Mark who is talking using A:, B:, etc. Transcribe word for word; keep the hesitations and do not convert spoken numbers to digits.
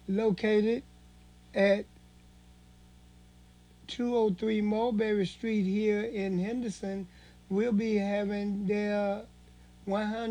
A: located at two oh three Mulberry Street here in Henderson, will be having their one hundred